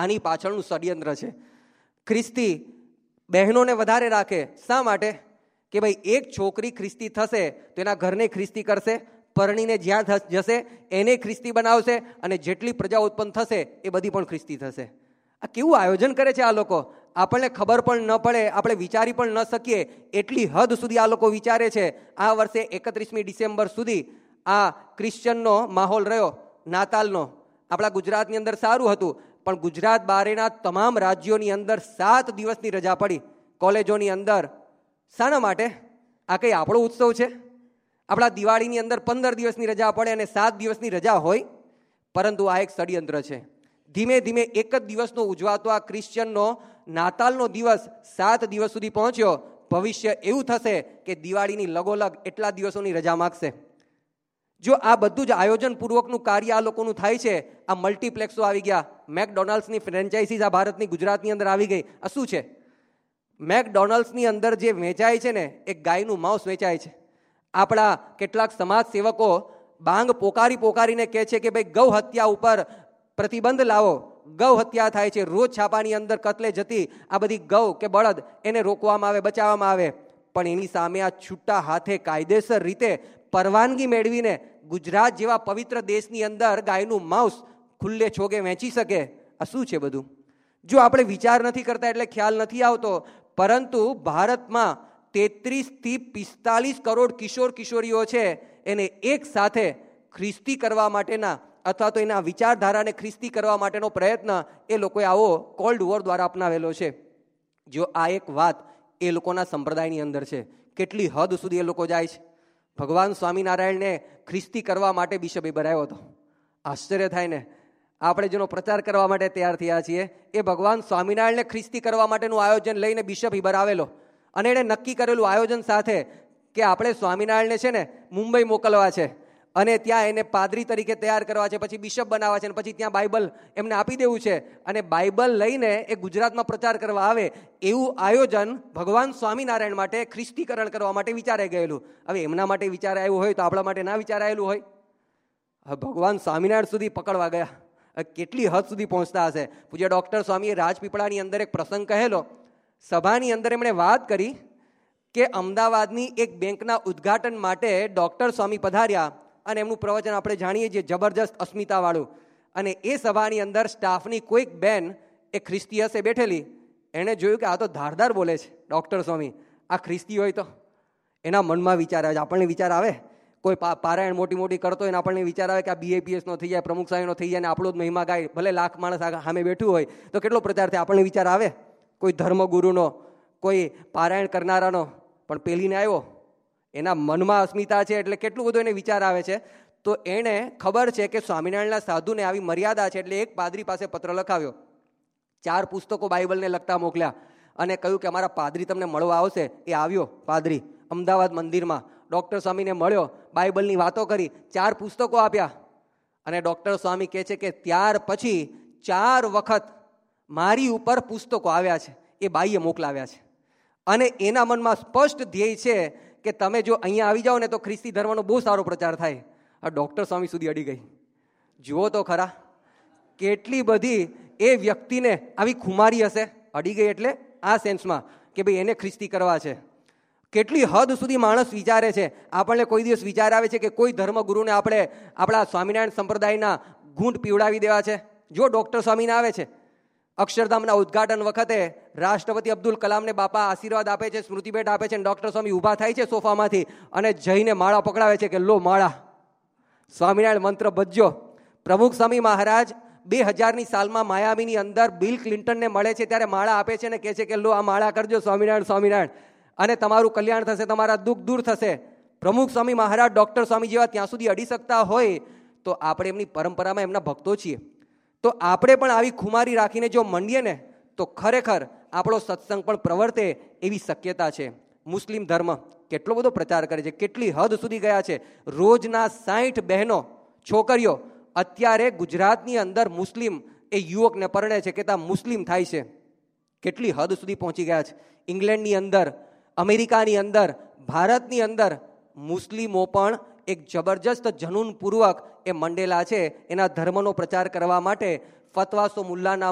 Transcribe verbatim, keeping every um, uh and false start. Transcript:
આની પાછળનું ષડયંત્ર છે. ખ્રિસ્તી બહેનોને વધારે રાખે. શા માટે? કે ભાઈ એક છોકરી ખ્રિસ્તી થશે તો એના ઘરને ખ્રિસ્તી કરશે, પરણીને જ્યાં જશે એને ખ્રિસ્તી બનાવશે, અને જેટલી પ્રજા ઉત્પન્ન થશે એ બધી પણ ખ્રિસ્તી થશે. આ કેવું આયોજન કરે છે આ લોકો! આપણને ખબર પણ ન પડે, આપણે વિચારી પણ ન શકીએ એટલી હદ સુધી આ લોકો વિચારે છે. આ વર્ષે એકત્રીસમી ડિસેમ્બર સુધી આ ક્રિશ્ચનનો માહોલ રહ્યો, નાતાલનો. આપણા ગુજરાતની અંદર સારું હતું, પણ ગુજરાત બહારના તમામ રાજ્યોની અંદર સાત દિવસની રજા પડી કોલેજોની અંદર. શાના માટે? આ કંઈ આપણો ઉત્સવ છે? આપણા દિવાળીની અંદર પંદર દિવસની રજા પડે અને સાત દિવસની રજા હોય? પરંતુ આ એક ષડયંત્ર છે. ધીમે ધીમે એક જ દિવસનો ઉજવાતો આ ક્રિશ્ચનનો નાતાલનો દિવસ સાત દિવસ સુધી પહોંચ્યો. ભવિષ્ય એવું થશે કે દિવાળીની લગોલગ એટલા દિવસોની રજા માગશે. જો આ બધું જ આયોજન પૂર્વકનું કાર્ય આ લોકોનું થાય છે, આ મલ્ટીપ્લેક્સો આવી ગયા, મેકડોનાલ્ડ્સની ફ્રેન્ચાઇઝીસ આ ભારતની ગુજરાતની અંદર આવી ગઈ. આ શું છે? મેકડોનાલ્ડ્સની અંદર જે વેચાય છે ને, એક ગાયનું માંસ વેચાય છે. આપણા કેટલાક સમાજ સેવકો બાંગ પોકારી પોકારીને કહે છે કે ભાઈ ગૌ હત્યા ઉપર પ્રતિબંધ લાવો. ગૌ હત્યા થાય છે, રોજ છાપાની અંદર કતલે જતી આ બધી ગૌ કે બળદ એને રોકવામાં આવે, બચાવવામાં આવે. પણ એની સામે આ છૂટા હાથે કાયદેસર રીતે પરવાનગી મેળવીને ગુજરાત જેવા પવિત્ર દેશની અંદર ગાયનું માંસ ખુલ્લે છોગે વેચી શકે. આ શું છે બધું? જો આપણે વિચાર નથી કરતા એટલે ખ્યાલ નથી આવતો, પરંતુ ભારતમાં તેત્રીસ થી પિસ્તાલીસ કરોડ કિશોર કિશોરીઓ છે, એને એક સાથે ખ્રિસ્તી કરવા માટેના અથવા તો એના વિચારધારાને ખ્રિસ્તી કરવા માટેનો પ્રયત્ન એ લોકોએ આવો કોલ્ડ વોર દ્વારા અપનાવેલો છે. જો આ એક વાત એ લોકોના સંપ્રદાયની અંદર છે, કેટલી હદ સુધી એ લોકો જાય છે. ભગવાન સ્વામિનારાયણને ખ્રિસ્તી કરવા માટે બિશપ ઈબર આવ્યો હતો. આશ્ચર્ય થાય ને, આપણે જેનો પ્રચાર કરવા માટે તૈયાર થયા છીએ એ ભગવાન સ્વામિનારાયણને ખ્રિસ્તી કરવા માટેનું આયોજન લઈને બિશપ ઈબર આવેલો, અને એણે નક્કી કરેલું આયોજન સાથે કે આપણે સ્વામિનારાયણને છે ને મુંબઈ મોકલવા છે, અને ત્યાં એને પાદરી તરીકે તૈયાર કરવા છે, પછી બિશપ બનાવવા છે, અને પછી ત્યાં બાઇબલ એમને આપી દેવું છે, અને બાઇબલ લઈને એ ગુજરાતમાં પ્રચાર કરવા આવે. એવું આયોજન ભગવાન સ્વામિનારાયણ માટે ખ્રિસ્તીકરણ કરવા માટે વિચારાઈ ગયેલું. હવે એમના માટે વિચારાયું હોય તો આપણા માટે ના વિચારાયેલું હોય? હવે ભગવાન સ્વામિનારાયણ સુધી પકડવા ગયા, કેટલી હદ સુધી પહોંચતા હશે. પૂજ્ય ડૉક્ટર સ્વામીએ રાજપીપળાની અંદર એક પ્રસંગ કહેલો. સભાની અંદર એમણે વાત કરી કે અમદાવાદની એક બેંકના ઉદ્ઘાટન માટે ડૉક્ટર સ્વામી પધાર્યા, અને એમનું પ્રવચન આપણે જાણીએ છીએ, જબરજસ્ત અસ્મિતાવાળું. અને એ સભાની અંદર સ્ટાફની કોઈક બેન એ ખ્રિસ્તી હશે બેઠેલી, એણે જોયું કે આ તો ધારદાર બોલે છે ડૉક્ટર સ્વામી, આ ખ્રિસ્તી હોય તો. એના મનમાં વિચાર આવે, આપણને વિચાર આવે, કોઈ પારાયણ મોટી મોટી કરતો હોય ને આપણને વિચાર આવે કે આ બીએપીએસનો થઈ જાય, પ્રમુખ સાહેબનો થઈ જાય, ને આપણો જ મહિમા ગાય, ભલે લાખ માણસ સામે બેઠું હોય તો કેટલો પ્રચાર થાય, આપણને વિચાર આવે. કોઈ ધર્મગુરુનો, કોઈ પારાયણ કરનારાનો. પણ પેલીને આવ્યો, એના મનમાં અસ્મિતા છે એટલે કેટલું બધું એને વિચાર આવે છે. તો એણે ખબર છે કે સ્વામિનારાયણના સાધુને આવી મર્યાદા છે, એટલે એક પાદરી પાસે પત્ર લખાવ્યો, ચાર પુસ્તકો બાઇબલને લગતા મોકલ્યા, અને કહ્યું કે અમારા પાદરી તમને મળવા આવશે. એ આવ્યો પાદરી અમદાવાદ મંદિરમાં, ડૉક્ટર સ્વામીને મળ્યો, બાઇબલની વાતો કરી, ચાર પુસ્તકો આપ્યા. અને ડૉક્ટર સ્વામી કહે છે કે ત્યાર પછી ચાર વખત મારી ઉપર પુસ્તકો આવ્યા છે, એ બાઈએ મોકલાવ્યા છે. અને એના મનમાં સ્પષ્ટ ધ્યેય છે કે તમે જો અહીંયા આવી જાઓ ને તો ખ્રિસ્તી ધર્મનો બહુ સારો પ્રચાર થાય. આ ડૉક્ટર સ્વામી સુધી અડી ગઈ. જુઓ તો ખરા, કેટલી બધી એ વ્યક્તિને આવી ખુમારી હશે. અડી ગઈ એટલે આ સેન્સમાં કે ભાઈ એને ખ્રિસ્તી કરવા છે. કેટલી હદ સુધી માણસ વિચારે છે. આપણને કોઈ દિવસ વિચાર આવે છે કે કોઈ ધર્મગુરુને આપણે આપણા સ્વામિનારાયણ સંપ્રદાયના ઘૂંટ પીવડાવી દેવા છે? જો ડૉક્ટર સ્વામીને આવે છે, અક્ષરધામના ઉદ્ઘાટન વખતે રાષ્ટ્રપતિ અબ્દુલ કલામને બાપા આશીર્વાદ આપે છે, સ્મૃતિભેટ આપે છે, અને ડૉક્ટર સ્વામી ઊભા થાય છે સોફામાંથી અને જઈને માળા પકડાવે છે કે લો માળા, સ્વામિનારાયણ મંત્ર ભજ્યો. પ્રમુખ સ્વામી મહારાજ બે હજારની સાલમાં માયામીની અંદર બિલ ક્લિન્ટનને મળે છે ત્યારે માળા આપે છે અને કહે છે કે લો આ માળા કરજો સ્વામિનારાયણ સ્વામિનારાયણ, અને તમારું કલ્યાણ થશે, તમારા દુઃખ દૂર થશે. પ્રમુખ સ્વામી મહારાજ ડૉક્ટર સ્વામી જેવા ત્યાં સુધી અડી શકતા હોય તો આપણે એમની પરંપરામાં એમના ભક્તો છીએ. તો આપણે પણ આવી ખુમારી રાખીને જો મંડીએ ને તો ખરેખર આપણો સત્સંગ પણ પ્રવર્તે એવી શક્યતા છે. મુસ્લિમ ધર્મ કેટલો બધો પ્રચાર કરે છે, કેટલી હદ સુધી ગયા છે. રોજના સાઠ બહેનો, છોકરીઓ અત્યારે ગુજરાતની અંદર મુસ્લિમ એ યુવકને પરણે છે કે ત્યાં મુસ્લિમ થાય છે. કેટલી હદ સુધી પહોંચી ગયા છે. ઇંગ્લેન્ડની અંદર, અમેરિકાની અંદર, ભારતની અંદર મુસ્લિમો પણ એક જબરજસ્ત જનૂનપૂર્વક એ મંડેલા છે એના ધર્મનો પ્રચાર કરવા માટે. ફતવાસો મુલ્લાના